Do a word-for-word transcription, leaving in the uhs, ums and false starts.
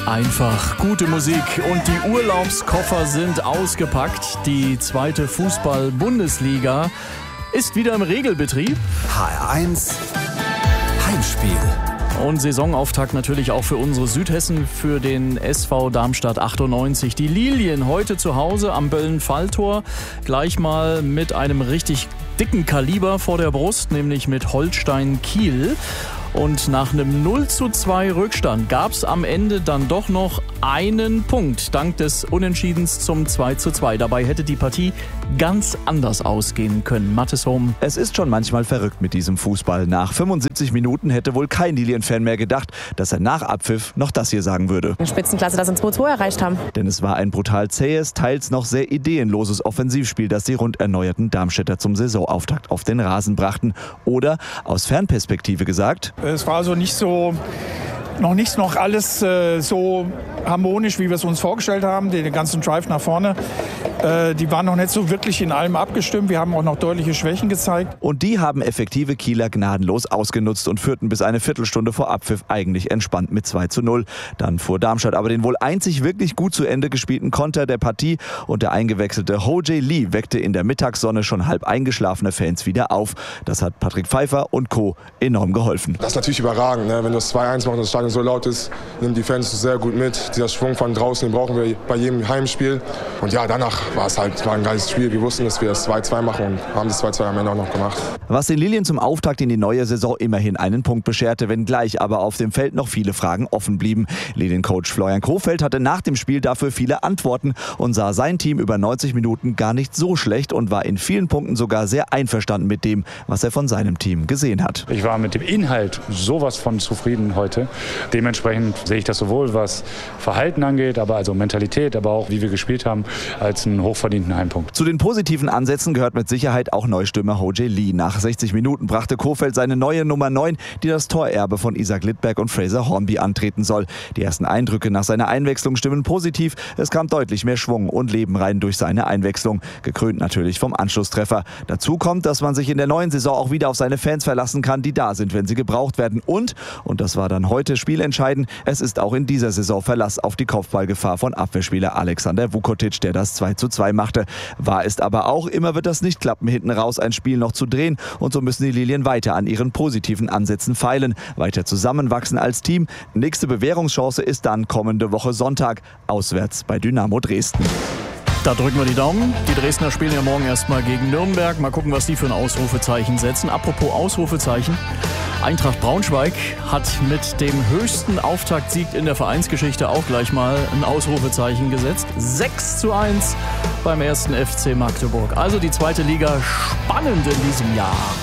Einfach gute Musik und die Urlaubskoffer sind ausgepackt. Die zweite Fußball-Bundesliga ist wieder im Regelbetrieb. H R eins Heimspiel. Und Saisonauftakt natürlich auch für unsere Südhessen, für den S V Darmstadt achtundneunzig. Die Lilien heute zu Hause am Böllen-Falltor. Gleich mal mit einem richtig dicken Kaliber vor der Brust, nämlich mit Holstein Kiel. Und nach einem null zu zwei Rückstand gab es am Ende dann doch noch einen Punkt, dank des Unentschiedens zum zwei zu zwei. Dabei hätte die Partie ganz anders ausgehen können. Mathis Hohm. Es ist schon manchmal verrückt mit diesem Fußball. Nach fünfundsiebzig Minuten hätte wohl kein Lilien-Fan mehr gedacht, dass er nach Abpfiff noch das hier sagen würde. Spitzenklasse, dass sie ein zwei zu zwei erreicht haben. Denn es war ein brutal zähes, teils noch sehr ideenloses Offensivspiel, das die rund erneuerten Darmstädter zum Saisonauftakt auf den Rasen brachten. Oder aus Fernperspektive gesagt: Es war also nicht so, noch nicht noch alles äh, so harmonisch, wie wir es uns vorgestellt haben. Den ganzen Drive nach vorne, äh, die waren noch nicht so wirklich in allem abgestimmt. Wir haben auch noch deutliche Schwächen gezeigt. Und die haben effektive Kieler gnadenlos ausgenutzt und führten bis eine Viertelstunde vor Abpfiff eigentlich entspannt mit zwei zu null. Dann fuhr Darmstadt aber den wohl einzig wirklich gut zu Ende gespielten Konter der Partie und der eingewechselte Ho Jae Lee weckte in der Mittagssonne schon halb eingeschlafene Fans wieder auf. Das hat Patrick Pfeiffer und Co. enorm geholfen. Das ist natürlich überragend, ne? Wenn du das zwei eins machst und das Stadion so laut ist, nimmt die Fans sehr gut mit. Dieser Schwung von draußen, den brauchen wir bei jedem Heimspiel. Und ja, danach war es halt war ein geiles Spiel. Wir wussten, dass wir das zwei zwei machen und haben das zwei zwei am Ende auch noch gemacht. Was den Lilien zum Auftakt in die neue Saison immerhin einen Punkt bescherte, wenngleich aber auf dem Feld noch viele Fragen offen blieben. Lilien-Coach Florian Kohfeldt hatte nach dem Spiel dafür viele Antworten und sah sein Team über neunzig Minuten gar nicht so schlecht und war in vielen Punkten sogar sehr einverstanden mit dem, was er von seinem Team gesehen hat. Ich war mit dem Inhalt sowas von zufrieden heute. Dementsprechend sehe ich das sowohl, was Verhalten angeht, aber also Mentalität, aber auch wie wir gespielt haben, als einen hochverdienten Heimpunkt. Zu den positiven Ansätzen gehört mit Sicherheit auch Neustürmer Ho Jae Lee. Nach sechzig Minuten brachte Kohfeldt seine neue Nummer neun, die das Torerbe von Isaac Littberg und Fraser Hornby antreten soll. Die ersten Eindrücke nach seiner Einwechslung stimmen positiv. Es kam deutlich mehr Schwung und Leben rein durch seine Einwechslung. Gekrönt natürlich vom Anschlusstreffer. Dazu kommt, dass man sich in der neuen Saison auch wieder auf seine Fans verlassen kann, die da sind, wenn sie gebraucht werden. Und, und das war dann heute spielentscheidend, es ist auch in dieser Saison Verlass auf die Kopfballgefahr von Abwehrspieler Alexander Vukotic, der das zwei zu zwei machte. Wahr ist aber auch, immer wird das nicht klappen, hinten raus ein Spiel noch zu drehen. Und so müssen die Lilien weiter an ihren positiven Ansätzen feilen, weiter zusammenwachsen als Team. Nächste Bewährungschance ist dann kommende Woche Sonntag, auswärts bei Dynamo Dresden. Da drücken wir die Daumen. Die Dresdner spielen ja morgen erstmal gegen Nürnberg. Mal gucken, was die für ein Ausrufezeichen setzen. Apropos Ausrufezeichen. Eintracht Braunschweig hat mit dem höchsten Auftaktsieg in der Vereinsgeschichte auch gleich mal ein Ausrufezeichen gesetzt. sechs zu eins beim ersten F C Magdeburg. Also die zweite Liga spannend in diesem Jahr.